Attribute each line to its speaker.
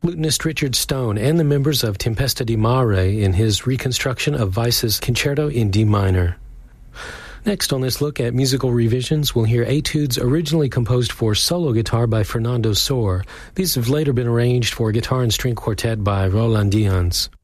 Speaker 1: flutenist Richard Stone and the members of Tempesta di Mare in his reconstruction of Weiss's Concerto in D minor. Next on this look at musical revisions, we'll hear etudes originally composed for solo guitar by Fernando Sor. These have later been arranged for guitar and string quartet by Roland Dians.